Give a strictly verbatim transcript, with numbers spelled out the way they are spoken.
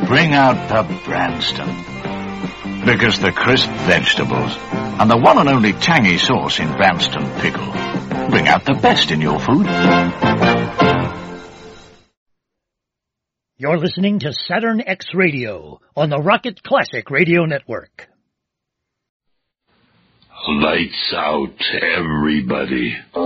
Bring out the Branston. Because the crisp vegetables and the one and only tangy sauce in Branston pickle bring out the best in your food. You're listening to Saturn X Radio on the Rocket Classic Radio Network. Lights out, everybody.